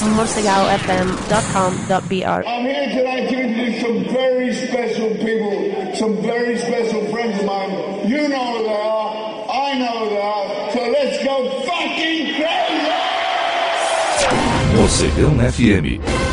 morsegaofm.com.br. I'm here tonight to introduce some very special people, some very special friends of mine. You know who they are, I know who they are, so let's go fucking crazy! Mocegão FM